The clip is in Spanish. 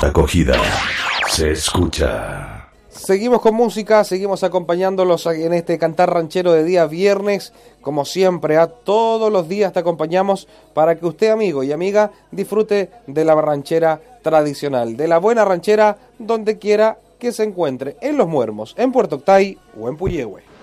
Acogida. Se escucha. Seguimos con música, seguimos acompañándolos en este cantar ranchero de día viernes. Como siempre, a todos los días te acompañamos para que usted, amigo y amiga, disfrute de la ranchera tradicional, de la buena ranchera donde quiera que se encuentre, en Los Muermos, en Puerto Octay o en Puyehue.